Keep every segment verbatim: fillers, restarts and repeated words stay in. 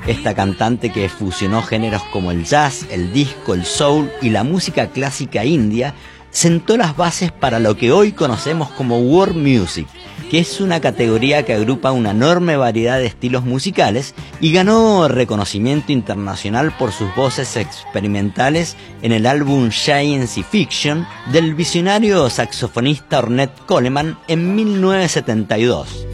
esta cantante que fusionó géneros como el jazz, el disco, el soul y la música clásica india, sentó las bases para lo que hoy conocemos como world music, que es una categoría que agrupa una enorme variedad de estilos musicales y ganó reconocimiento internacional por sus voces experimentales en el álbum Science Fiction del visionario saxofonista Ornette Coleman en mil novecientos setenta y dos.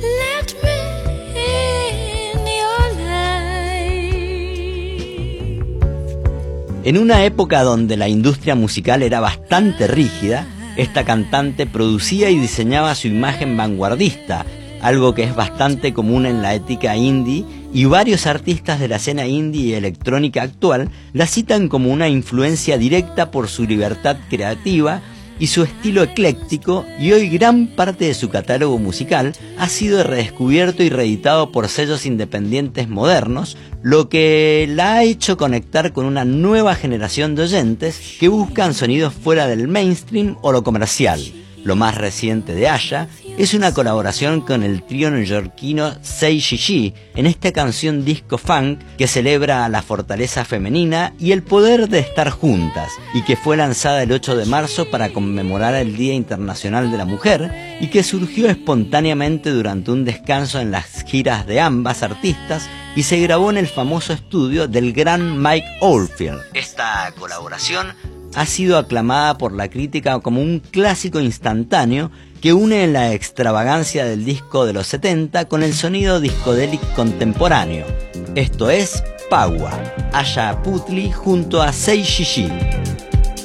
En una época donde la industria musical era bastante rígida, esta cantante producía y diseñaba su imagen vanguardista, algo que es bastante común en la ética indie, y varios artistas de la escena indie y electrónica actual la citan como una influencia directa por su libertad creativa y su estilo ecléctico, y hoy gran parte de su catálogo musical ha sido redescubierto y reeditado por sellos independientes modernos, lo que la ha hecho conectar con una nueva generación de oyentes que buscan sonidos fuera del mainstream o lo comercial. Lo más reciente de Aya es una colaboración con el trío neoyorquino Say Gigi en esta canción disco funk que celebra la fortaleza femenina y el poder de estar juntas, y que fue lanzada el ocho de marzo para conmemorar el Día Internacional de la Mujer, y que surgió espontáneamente durante un descanso en las giras de ambas artistas y se grabó en el famoso estudio del gran Mike Oldfield. Esta colaboración ha sido aclamada por la crítica como un clásico instantáneo que une la extravagancia del disco de los setenta con el sonido discodélic contemporáneo. Esto es Paua, Aya Putli junto a Say Gigi.